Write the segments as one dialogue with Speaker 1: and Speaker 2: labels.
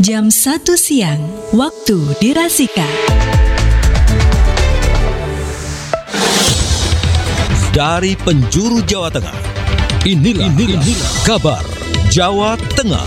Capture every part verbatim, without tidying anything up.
Speaker 1: jam satu siang, waktu di Rasika.
Speaker 2: Dari penjuru Jawa Tengah, inilah, inilah, inilah kabar Jawa Tengah.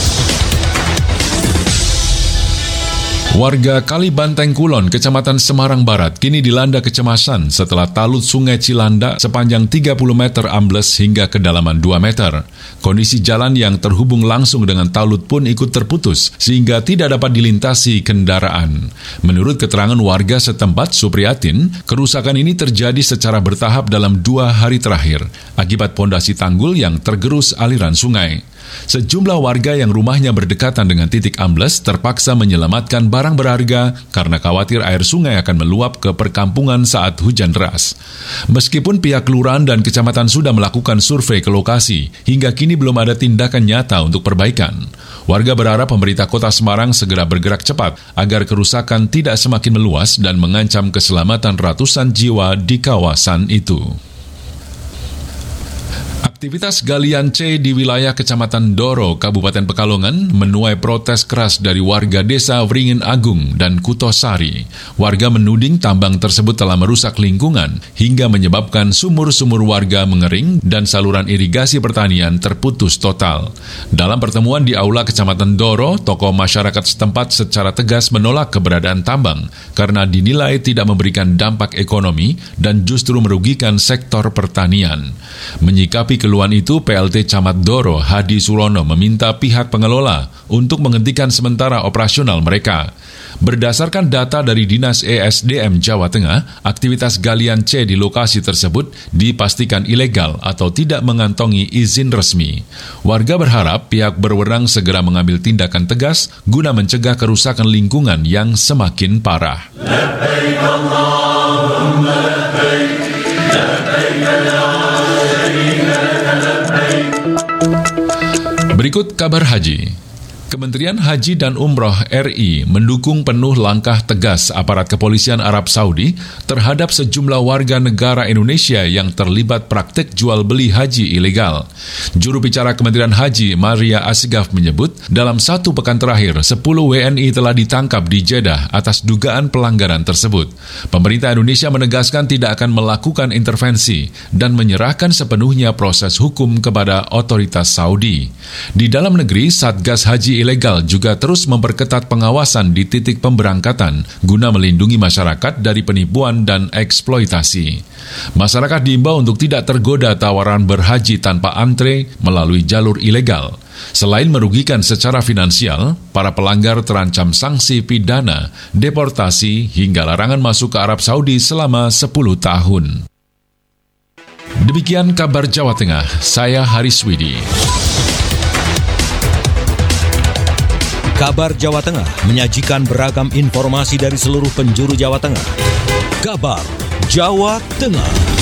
Speaker 3: Warga Kalibanteng Kulon, Kecamatan Semarang Barat, kini dilanda kecemasan setelah talut Sungai Cilanda sepanjang tiga puluh meter ambles hingga kedalaman dua meter. Kondisi jalan yang terhubung langsung dengan talut pun ikut terputus, sehingga tidak dapat dilintasi kendaraan. Menurut keterangan warga setempat, Supriyatin, kerusakan ini terjadi secara bertahap dalam dua hari terakhir, akibat pondasi tanggul yang tergerus aliran sungai. Sejumlah warga yang rumahnya berdekatan dengan titik ambles terpaksa menyelamatkan barang berharga karena khawatir air sungai akan meluap ke perkampungan saat hujan deras. Meskipun pihak kelurahan dan kecamatan sudah melakukan survei ke lokasi, hingga kini belum ada tindakan nyata untuk perbaikan. Warga berharap pemerintah Kota Semarang segera bergerak cepat agar kerusakan tidak semakin meluas dan mengancam keselamatan ratusan jiwa di kawasan itu. Aktivitas galian C di wilayah Kecamatan Doro, Kabupaten Pekalongan menuai protes keras dari warga desa Wringin Agung dan Kutosari. Warga menuding tambang tersebut telah merusak lingkungan hingga menyebabkan sumur-sumur warga mengering dan saluran irigasi pertanian terputus total. Dalam pertemuan di Aula Kecamatan Doro, tokoh masyarakat setempat secara tegas menolak keberadaan tambang karena dinilai tidak memberikan dampak ekonomi dan justru merugikan sektor pertanian. Menyikapi keluhan itu, P L T Camat Doro, Hadi Surono, meminta pihak pengelola untuk menghentikan sementara operasional mereka. Berdasarkan data dari Dinas E S D M Jawa Tengah, aktivitas galian C di lokasi tersebut dipastikan ilegal atau tidak mengantongi izin resmi. Warga berharap pihak berwenang segera mengambil tindakan tegas guna mencegah kerusakan lingkungan yang semakin parah. Labbaik Allahumma labbaik, labbaik la Berikut kabar haji. Kementerian Haji dan Umroh R I mendukung penuh langkah tegas aparat kepolisian Arab Saudi terhadap sejumlah warga negara Indonesia yang terlibat praktek jual beli haji ilegal. Juru bicara Kementerian Haji, Maria Asgaf, menyebut dalam satu pekan terakhir, sepuluh W N I telah ditangkap di Jeddah atas dugaan pelanggaran tersebut. Pemerintah Indonesia menegaskan tidak akan melakukan intervensi dan menyerahkan sepenuhnya proses hukum kepada otoritas Saudi. Di dalam negeri, Satgas Haji ilegal juga terus memperketat pengawasan di titik pemberangkatan guna melindungi masyarakat dari penipuan dan eksploitasi. Masyarakat diimbau untuk tidak tergoda tawaran berhaji tanpa antre melalui jalur ilegal. Selain merugikan secara finansial, para pelanggar terancam sanksi pidana, deportasi hingga larangan masuk ke Arab Saudi selama sepuluh tahun. Demikian kabar Jawa Tengah, saya Haris Widi.
Speaker 2: Kabar Jawa Tengah menyajikan beragam informasi dari seluruh penjuru Jawa Tengah. Kabar Jawa Tengah.